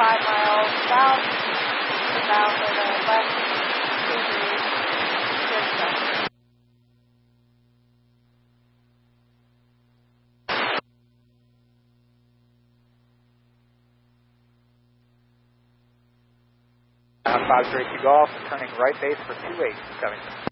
5 miles south, about with a left 2 degrees, good stuff. Fox 32 Golf, turning right base for 28, Covington.